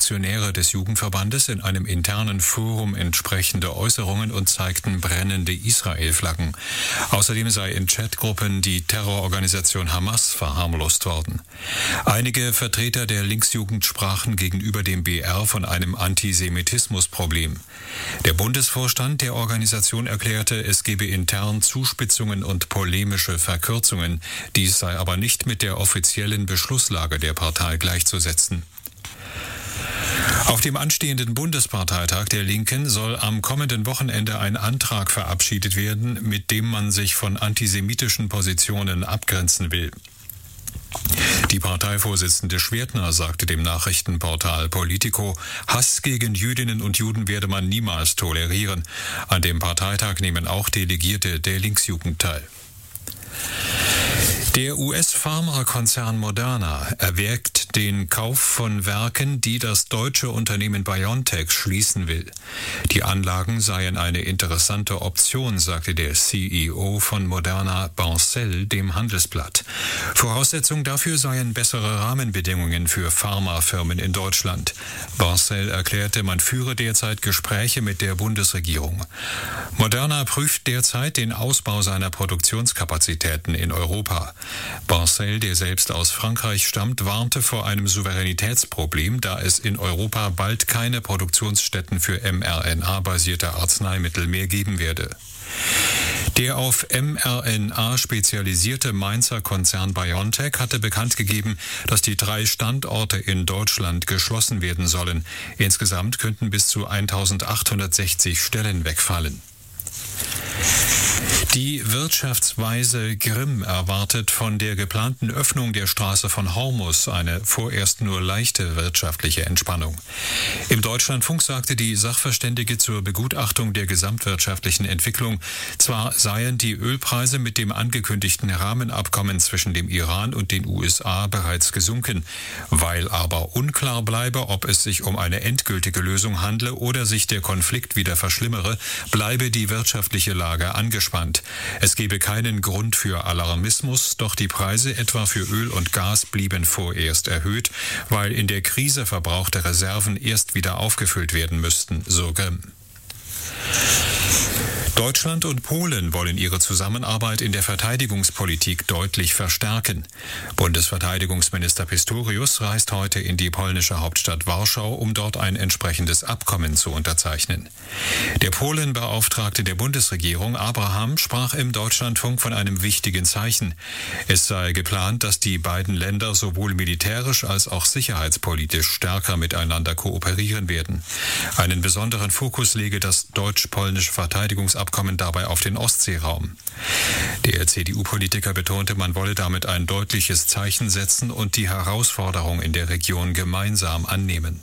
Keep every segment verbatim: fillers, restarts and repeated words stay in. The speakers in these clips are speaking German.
Funktionäre des Jugendverbandes in einem internen Forum entsprechende Äußerungen und zeigten brennende Israel-Flaggen. Außerdem sei in Chatgruppen die Terrororganisation Hamas verharmlost worden. Einige Vertreter der Linksjugend sprachen gegenüber dem B R von einem Antisemitismusproblem. Der Bundesvorstand der Organisation erklärte, es gebe intern Zuspitzungen und polemische Verkürzungen. Dies sei aber nicht mit der offiziellen Beschlusslage der Partei gleichzusetzen. Auf dem anstehenden Bundesparteitag der Linken soll am kommenden Wochenende ein Antrag verabschiedet werden, mit dem man sich von antisemitischen Positionen abgrenzen will. Die Parteivorsitzende Schwertner sagte dem Nachrichtenportal Politico, Hass gegen Jüdinnen und Juden werde man niemals tolerieren. An dem Parteitag nehmen auch Delegierte der Linksjugend teil. Der U S-Pharmakonzern Moderna erwägt den Kauf von Werken, die das deutsche Unternehmen BioNTech schließen will. Die Anlagen seien eine interessante Option, sagte der C E O von Moderna, Bancel, dem Handelsblatt. Voraussetzung dafür seien bessere Rahmenbedingungen für Pharmafirmen in Deutschland. Bancel erklärte, man führe derzeit Gespräche mit der Bundesregierung. Moderna prüft derzeit den Ausbau seiner Produktionskapazitäten in Europa. Bancel, der selbst aus Frankreich stammt, warnte vor einem Souveränitätsproblem, da es in Europa bald keine Produktionsstätten für mRNA-basierte Arzneimittel mehr geben werde. Der auf mRNA spezialisierte Mainzer Konzern BioNTech hatte bekannt gegeben, dass die drei Standorte in Deutschland geschlossen werden sollen. Insgesamt könnten bis zu eintausendachthundertsechzig Stellen wegfallen. Die Wirtschaftsweise Grimm erwartet von der geplanten Öffnung der Straße von Hormuz eine vorerst nur leichte wirtschaftliche Entspannung. Im Deutschlandfunk sagte die Sachverständige zur Begutachtung der gesamtwirtschaftlichen Entwicklung, zwar seien die Ölpreise mit dem angekündigten Rahmenabkommen zwischen dem Iran und den U S A bereits gesunken, weil aber unklar bleibe, ob es sich um eine endgültige Lösung handle oder sich der Konflikt wieder verschlimmere, bleibe die wirtschaftliche Lage angespannt. Es gebe keinen Grund für Alarmismus, doch die Preise etwa für Öl und Gas blieben vorerst erhöht, weil in der Krise verbrauchte Reserven erst wieder aufgefüllt werden müssten, so Grimm. Deutschland und Polen wollen ihre Zusammenarbeit in der Verteidigungspolitik deutlich verstärken. Bundesverteidigungsminister Pistorius reist heute in die polnische Hauptstadt Warschau, um dort ein entsprechendes Abkommen zu unterzeichnen. Der Polenbeauftragte der Bundesregierung, Abraham, sprach im Deutschlandfunk von einem wichtigen Zeichen. Es sei geplant, dass die beiden Länder sowohl militärisch als auch sicherheitspolitisch stärker miteinander kooperieren werden. Einen besonderen Fokus lege das deutsch-polnische Verteidigungsabkommen dabei auf den Ostseeraum. Der C D U-Politiker betonte, man wolle damit ein deutliches Zeichen setzen und die Herausforderung in der Region gemeinsam annehmen.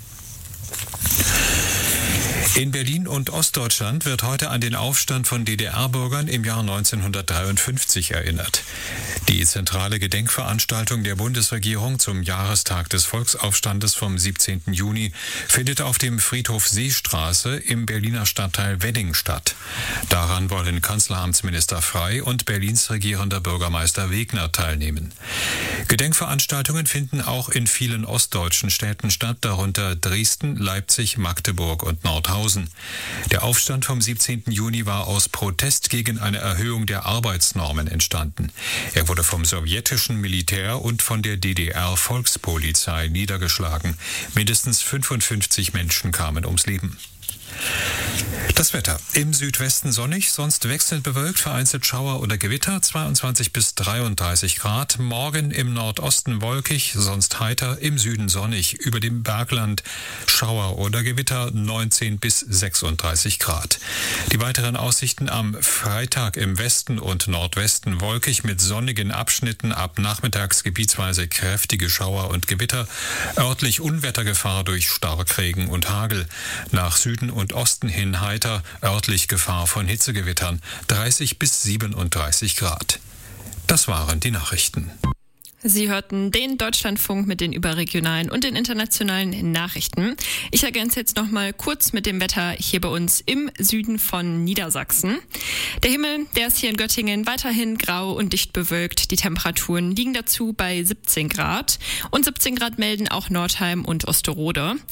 In Berlin und Ostdeutschland wird heute an den Aufstand von D D R-Bürgern im Jahr neunzehnhundertdreiundfünfzig erinnert. Die zentrale Gedenkveranstaltung der Bundesregierung zum Jahrestag des Volksaufstandes vom siebzehnten Juni findet auf dem Friedhof Seestraße im Berliner Stadtteil Wedding statt. Daran wollen Kanzleramtsminister Frey und Berlins regierender Bürgermeister Wegner teilnehmen. Gedenkveranstaltungen finden auch in vielen ostdeutschen Städten statt, darunter Dresden, Leipzig, Magdeburg und Nordhausen. Der Aufstand vom siebzehnten Juni war aus Protest gegen eine Erhöhung der Arbeitsnormen entstanden. Er wurde vom sowjetischen Militär und von der D D R-Volkspolizei niedergeschlagen. Mindestens fünfundfünfzig Menschen kamen ums Leben. Das Wetter. Im Südwesten sonnig, sonst wechselnd bewölkt, vereinzelt Schauer oder Gewitter, zweiundzwanzig bis dreiunddreißig Grad. Morgen im Nordosten wolkig, sonst heiter, im Süden sonnig. Über dem Bergland Schauer oder Gewitter, neunzehn bis sechsunddreißig Grad. Die weiteren Aussichten am Freitag im Westen und Nordwesten wolkig mit sonnigen Abschnitten, ab nachmittags gebietsweise kräftige Schauer und Gewitter, örtlich Unwettergefahr durch Starkregen und Hagel. Nach Süden und Osten hin heiter, örtlich Gefahr von Hitzegewittern, dreißig bis siebenunddreißig Grad. Das waren die Nachrichten. Sie hörten den Deutschlandfunk mit den überregionalen und den internationalen Nachrichten. Ich ergänze jetzt noch mal kurz mit dem Wetter hier bei uns im Süden von Niedersachsen. Der Himmel, der ist hier in Göttingen weiterhin grau und dicht bewölkt. Die Temperaturen liegen dazu bei siebzehn Grad. Und siebzehn Grad melden auch Nordheim und Osterode.